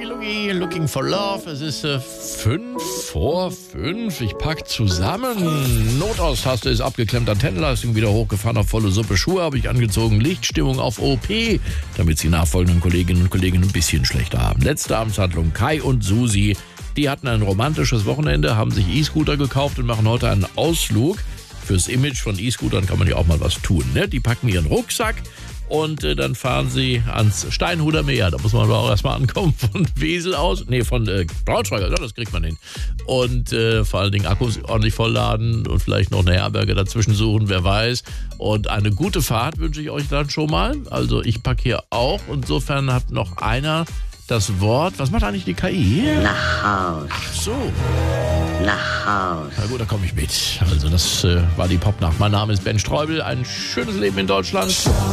Lugi, looking for love. Es ist 5:05. Ich pack zusammen. Notaus-Taste ist abgeklemmt, Antennenleistung wieder hochgefahren auf volle Suppe. Schuhe habe ich angezogen, Lichtstimmung auf OP, damit die nachfolgenden Kolleginnen und Kollegen ein bisschen schlechter haben. Letzte Amtshandlung, Kai und Susi. Die hatten ein romantisches Wochenende, haben sich E-Scooter gekauft und machen heute einen Ausflug. Fürs Image von E-Scootern kann man ja auch mal was tun, ne? Die packen ihren Rucksack und dann fahren sie ans Steinhuder Meer. Da muss man aber auch erstmal ankommen von Wesel aus. Nee, von Braunschweig, ja, das kriegt man hin. Und vor allen Dingen Akkus ordentlich vollladen und vielleicht noch eine Herberge dazwischen suchen, wer weiß. Und eine gute Fahrt wünsche ich euch dann schon mal. Also ich packe hier auch. Insofern hat noch einer das Wort. Was macht eigentlich die KI? Nach Haus. Ach so. Nach Haus. Na gut, da komme ich mit. Also das war die Popnacht. Mein Name ist Ben Streubel. Ein schönes Leben in Deutschland.